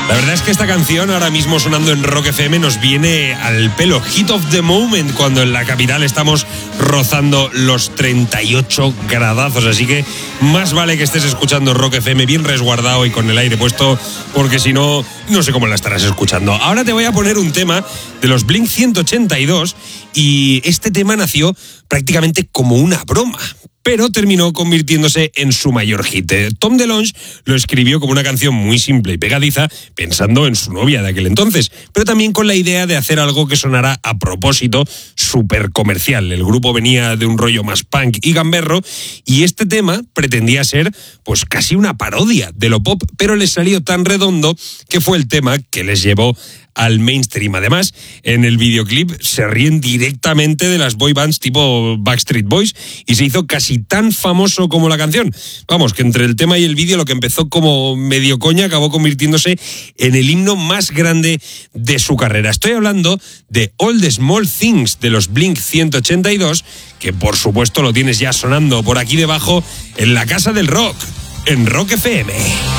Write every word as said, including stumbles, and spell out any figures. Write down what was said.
La verdad es que esta canción, ahora mismo sonando en Rock F M, nos viene al pelo. Heat of the moment, cuando en la capital estamos rozando los treinta y ocho gradazos. Así que más vale que estés escuchando Rock F M bien resguardado y con el aire puesto, porque si no, no sé cómo la estarás escuchando. Ahora te voy a poner un tema de los Blink ciento ochenta y dos, y este tema nació prácticamente como una broma, pero terminó convirtiéndose en su mayor hit. Tom DeLonge lo escribió como una canción muy simple y pegadiza, pensando en su novia de aquel entonces, pero también con la idea de hacer algo que sonara a propósito, súper comercial. El grupo venía de un rollo más punk y gamberro, y este tema pretendía ser pues casi una parodia de lo pop, pero les salió tan redondo que fue el tema que les llevó al mainstream. Además, en el videoclip se ríen directamente de las boy bands tipo Backstreet Boys y se hizo casi tan famoso como la canción. Vamos, que entre el tema y el vídeo, lo que empezó como medio coña acabó convirtiéndose en el himno más grande de su carrera. Estoy hablando de All the Small Things de los Blink ciento ochenta y dos, que por supuesto lo tienes ya sonando por aquí debajo en la Casa del Rock, en Rock F M.